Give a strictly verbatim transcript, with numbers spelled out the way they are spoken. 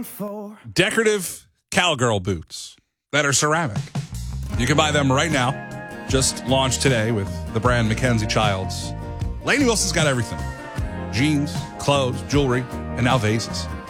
Decorative cowgirl boots that are ceramic. You can buy them right now. Just launched today with the brand Mackenzie Childs. Lainey Wilson's got everything. Jeans, clothes, jewelry, and now vases.